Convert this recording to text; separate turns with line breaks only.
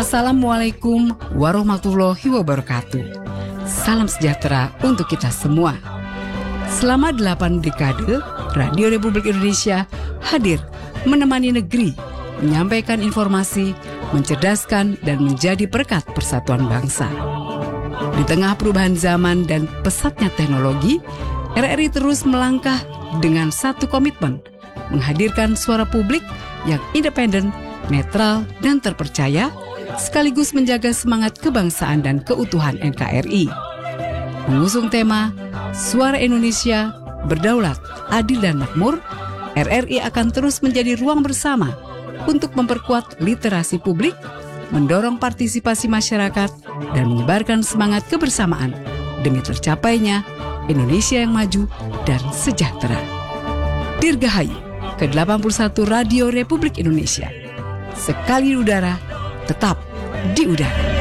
Assalamualaikum warahmatullahi wabarakatuh. Salam sejahtera untuk kita semua. Selama 8 dekade, Radio Republik Indonesia hadir menemani negeri, menyampaikan informasi, mencerdaskan, dan menjadi perekat persatuan bangsa. Di tengah perubahan zaman dan pesatnya teknologi, RRI terus melangkah dengan satu komitmen, menghadirkan suara publik yang independen, netral, dan terpercaya, sekaligus menjaga semangat kebangsaan dan keutuhan NKRI. Mengusung tema Suara Indonesia, Berdaulat, Adil dan Makmur, RRI akan terus menjadi ruang bersama untuk memperkuat literasi publik, mendorong partisipasi masyarakat, dan menyebarkan semangat kebersamaan demi tercapainya Indonesia yang maju dan sejahtera. Dirgahayu ke-81 Radio Republik Indonesia. Sekali di udara, tetap di udara.